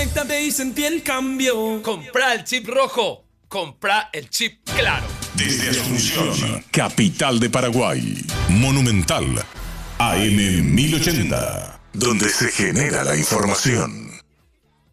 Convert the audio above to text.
conéctate y sentí el cambio. Comprá el chip rojo. Comprá el chip claro. Desde Asunción, capital de Paraguay. Monumental. AM 1080. Donde se genera la información.